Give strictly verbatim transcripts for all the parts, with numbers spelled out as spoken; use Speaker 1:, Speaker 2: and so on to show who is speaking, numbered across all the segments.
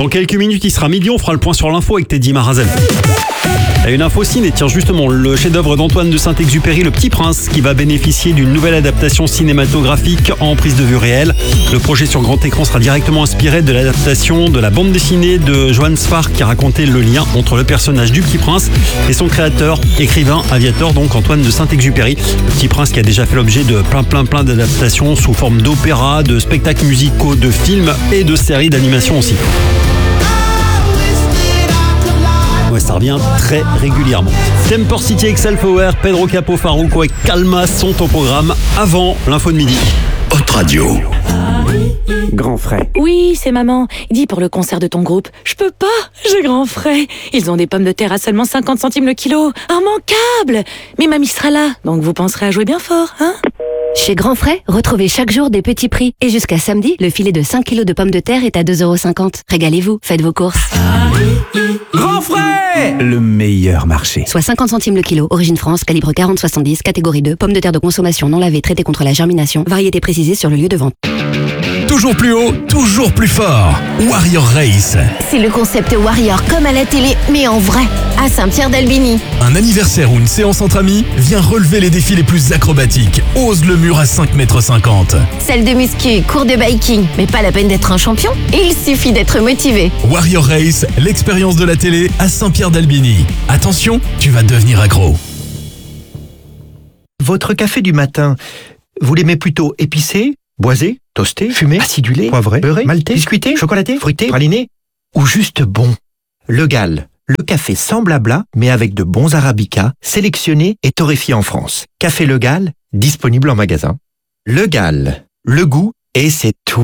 Speaker 1: Dans quelques minutes, il sera midi, on fera le point sur l'info avec Teddy Marazel. Et une info ciné, tiens justement, le chef-d'œuvre d'Antoine de Saint-Exupéry, Le Petit Prince, qui va bénéficier d'une nouvelle adaptation cinématographique en prise de vue réelle. Le projet sur grand écran sera directement inspiré de l'adaptation de la bande dessinée de Johann Sfar, qui racontait le lien entre le personnage du Petit Prince et son créateur, écrivain, aviateur, donc Antoine de Saint-Exupéry. Le Petit Prince qui a déjà fait l'objet de plein plein plein d'adaptations sous forme d'opéra, de spectacles musicaux, de films et de séries d'animation aussi. Ouais, ça revient très régulièrement. Temper City avec Self-Aware, Pedro Capo, Farruko et Calma sont au programme avant l'info de midi.
Speaker 2: Hot Radio.
Speaker 3: Grand frais.
Speaker 4: Oui, c'est maman. Dis pour le concert de ton groupe. Je peux pas, j'ai grand frais. Ils ont des pommes de terre à seulement cinquante centimes le kilo. Immanquable. Mais mamie sera là, donc vous penserez à jouer bien fort, hein?
Speaker 5: Chez Grand Frais, retrouvez chaque jour des petits prix. Et jusqu'à samedi, le filet de cinq kilos de pommes de terre est à deux euros cinquante. Régalez-vous, faites vos courses.
Speaker 3: Grand frais, le meilleur marché.
Speaker 5: Soit cinquante centimes le kilo, origine France, calibre quarante soixante-dix, catégorie deux, pommes de terre de consommation non lavées, traitées contre la germination, variété précisée sur le lieu de vente.
Speaker 2: Toujours plus haut, toujours plus fort. Warrior Race.
Speaker 6: C'est le concept Warrior comme à la télé, mais en vrai, à Saint-Pierre-d'Albigny.
Speaker 2: Un anniversaire ou une séance entre amis, viens relever les défis les plus acrobatiques. Ose le mur à cinq mètres cinquante.
Speaker 6: Salle de muscu, cours de biking, mais pas la peine d'être un champion, il suffit d'être motivé.
Speaker 2: Warrior Race, l'expérience de la télé à Saint-Pierre-d'Albigny. Attention, tu vas devenir accro.
Speaker 7: Votre café du matin, vous l'aimez plutôt épicé, boisé, toasté, fumé, acidulé, poivré, beurré, maltais, biscuité, chocolaté, fruité, praliné ou juste bon? Le Gall, le café sans blabla, mais avec de bons arabicas, sélectionnés et torréfiés en France. Café Le Gall, disponible en magasin. Le Gall, le goût et c'est tout.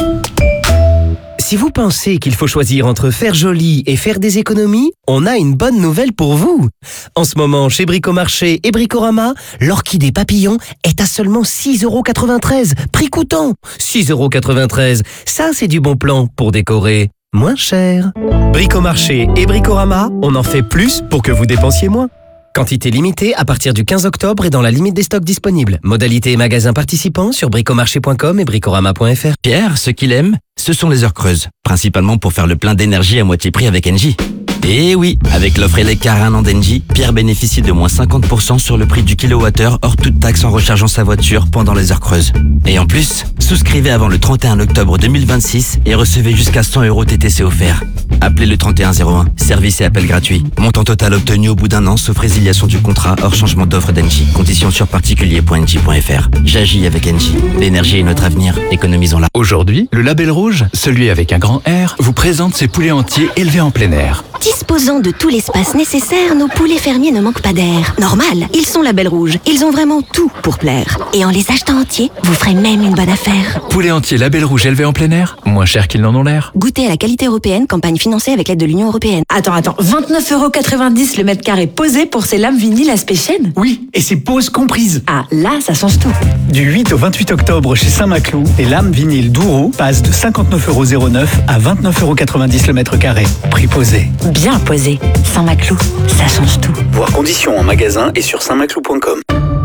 Speaker 8: Si vous pensez qu'il faut choisir entre faire joli et faire des économies, on a une bonne nouvelle pour vous. En ce moment, chez Bricomarché et Bricorama, l'orchidée papillon est à seulement six euros quatre-vingt-treize, prix coûtant. six euros quatre-vingt-treize, ça c'est du bon plan pour décorer moins cher. Bricomarché et Bricorama, on en fait plus pour que vous dépensiez moins. Quantité limitée à partir du quinze octobre et dans la limite des stocks disponibles. Modalité et magasins participants sur bricomarché point com et bricorama point f r.
Speaker 9: Pierre, ce qu'il aime, ce sont les heures creuses. Principalement pour faire le plein d'énergie à moitié prix avec Engie. Et oui, avec l'offre Eleccar un an d'Engie, Pierre bénéficie de moins cinquante pour cent sur le prix du kilowattheure hors toute taxe en rechargeant sa voiture pendant les heures creuses. Et en plus, souscrivez avant le trente et un octobre deux mille vingt-six et recevez jusqu'à cent euros T T C offerts. Appelez le trente et un zéro un, service et appel gratuit. Montant total obtenu au bout d'un an, sauf résiliation du contrat hors changement d'offre d'Engie. Conditions sur particulier point engie point f r. J'agis avec Engie. L'énergie est notre avenir, économisons-la.
Speaker 10: Aujourd'hui, le Label Rouge, celui avec un grand R, vous présente ses poulets entiers élevés en plein air.
Speaker 6: Disposant de tout l'espace nécessaire, nos poulets fermiers ne manquent pas d'air. Normal, ils sont Label Rouge. Ils ont vraiment tout pour plaire. Et en les achetant entiers, vous ferez même une bonne affaire.
Speaker 10: Poulets entiers Label Rouge élevés en plein air, moins cher qu'ils n'en ont l'air.
Speaker 6: Goûtez à la qualité européenne, campagne financée avec l'aide de l'Union européenne.
Speaker 4: Attends, attends, vingt-neuf euros quatre-vingt-dix le mètre carré posé pour ces lames vinyles aspect chêne?
Speaker 3: Oui, et c'est poses comprises.
Speaker 4: Ah, là, ça change tout.
Speaker 3: Du huit au vingt-huit octobre chez Saint-Maclou, les lames vinyles Douro passent de cinquante-neuf euros zéro neuf à vingt-neuf euros quatre-vingt-dix le mètre carré. Prix posé.
Speaker 4: Bien posé. Saint-Maclou, ça change tout.
Speaker 3: Voir conditions en magasin et sur saint maclou point com.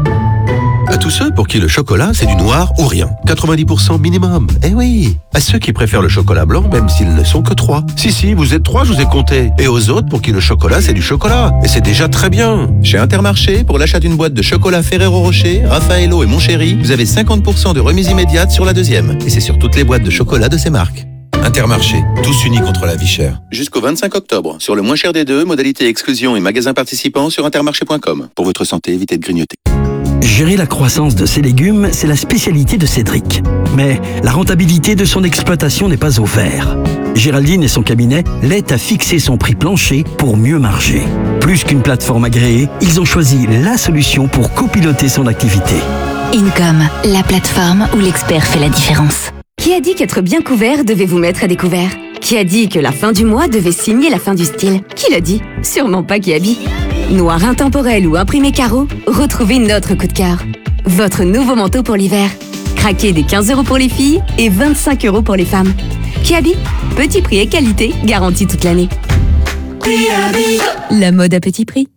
Speaker 11: À tous ceux pour qui le chocolat, c'est du noir ou rien. quatre-vingt-dix pour cent minimum. Eh oui. À ceux qui préfèrent le chocolat blanc, même s'ils ne sont que trois. Si, si, vous êtes trois, je vous ai compté. Et aux autres pour qui le chocolat, c'est du chocolat. Et c'est déjà très bien. Chez Intermarché, pour l'achat d'une boîte de chocolat Ferrero Rocher, Raffaello et Montchéri, vous avez cinquante pour cent de remise immédiate sur la deuxième. Et c'est sur toutes les boîtes de chocolat de ces marques. Intermarché, tous unis contre la vie chère. Jusqu'au vingt-cinq octobre, sur le moins cher des deux, modalité exclusion et magasin participant sur intermarché point com. Pour votre santé, évitez de grignoter.
Speaker 12: Gérer la croissance de ses légumes, c'est la spécialité de Cédric. Mais la rentabilité de son exploitation n'est pas au vert. Géraldine et son cabinet l'aident à fixer son prix plancher pour mieux marger. Plus qu'une plateforme agréée, ils ont choisi la solution pour copiloter son activité.
Speaker 5: Income, la plateforme où l'expert fait la différence.
Speaker 13: Qui a dit qu'être bien couvert devait vous mettre à découvert? Qui a dit que la fin du mois devait signer la fin du style? Qui l'a dit? Sûrement pas Kiabi. Noir intemporel ou imprimé carreau, retrouvez notre coup de cœur. Votre nouveau manteau pour l'hiver. Craquez des quinze euros pour les filles et vingt-cinq euros pour les femmes. Kiabi, petit prix et qualité garantis toute l'année. La mode à petit prix.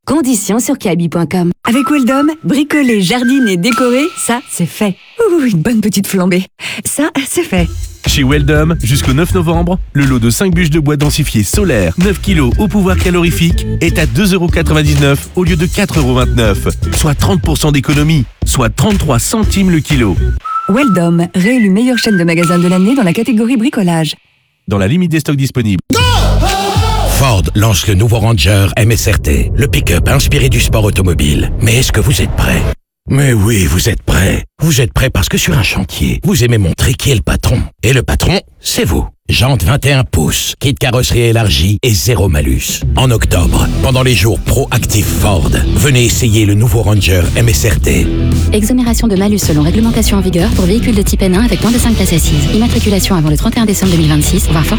Speaker 13: Conditions sur kiabi point com. Avec Weldom, bricoler, jardiner, décorer, ça, c'est fait. Ouh, une bonne petite flambée. Ça, c'est fait.
Speaker 14: Chez Weldom, jusqu'au neuf novembre, le lot de cinq bûches de bois densifiées solaires, neuf kilos au pouvoir calorifique, est à deux euros quatre-vingt-dix-neuf au lieu de quatre euros vingt-neuf, soit trente pour cent d'économie, soit trente-trois centimes le kilo.
Speaker 13: Weldom, réélu meilleure chaîne de magasins de l'année dans la catégorie bricolage.
Speaker 14: Dans la limite des stocks disponibles.
Speaker 15: Ford lance le nouveau Ranger M S R T, le pick-up inspiré du sport automobile. Mais est-ce que vous êtes prêts? Mais oui, vous êtes prêts. Vous êtes prêts parce que sur un chantier, vous aimez montrer qui est le patron. Et le patron, c'est vous. Jantes vingt et un pouces, kit carrosserie élargie et zéro malus. En octobre, pendant les jours Pro-Active Ford, venez essayer le nouveau Ranger M S R T.
Speaker 5: Exonération de malus selon réglementation en vigueur pour véhicules de type N un avec moins de cinq places assises. Immatriculation avant le trente et un décembre deux mille vingt-six, voire Ford